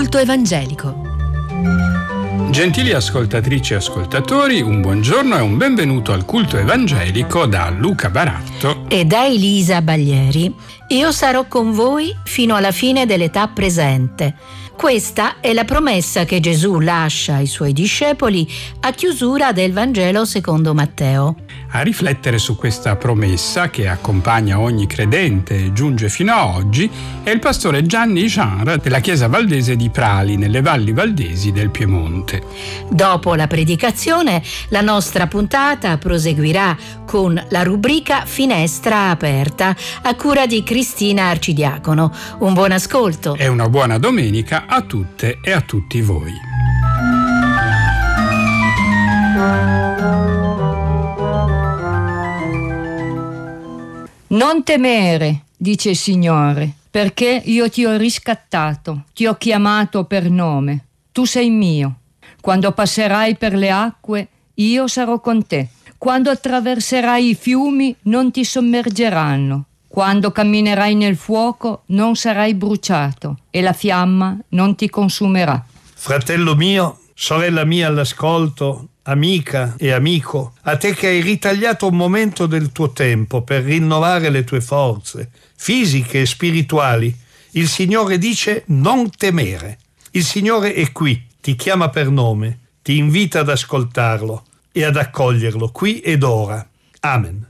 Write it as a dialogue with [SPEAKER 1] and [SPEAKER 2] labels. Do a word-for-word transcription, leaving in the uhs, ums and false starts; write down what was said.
[SPEAKER 1] culto evangelico.
[SPEAKER 2] Gentili ascoltatrici e ascoltatori, un buongiorno e un benvenuto al culto evangelico da Luca Baratto
[SPEAKER 3] e da Elisa Baglieri. Io sarò con voi fino alla fine dell'età presente. Questa è la promessa che Gesù lascia ai suoi discepoli a chiusura del Vangelo secondo Matteo.
[SPEAKER 2] A riflettere su questa promessa che accompagna ogni credente e giunge fino a oggi è il pastore Gianni Genre della chiesa valdese di Prali, nelle valli valdesi del Piemonte.
[SPEAKER 3] Dopo la predicazione, la nostra puntata proseguirà con la rubrica Finestra aperta a cura di Cristina Arcidiacono. Un buon ascolto
[SPEAKER 2] e una buona domenica a tutte e a tutti voi.
[SPEAKER 4] Non temere, dice il Signore, perché io ti ho riscattato, ti ho chiamato per nome. Tu sei mio. Quando passerai per le acque, io sarò con te. Quando attraverserai i fiumi, non ti sommergeranno. Quando camminerai nel fuoco, non sarai bruciato e la fiamma non ti consumerà.
[SPEAKER 5] Fratello mio, sorella mia all'ascolto, amica e amico, a te che hai ritagliato un momento del tuo tempo per rinnovare le tue forze, fisiche e spirituali, il Signore dice non temere. Il Signore è qui, ti chiama per nome, ti invita ad ascoltarlo e ad accoglierlo qui ed ora. Amen.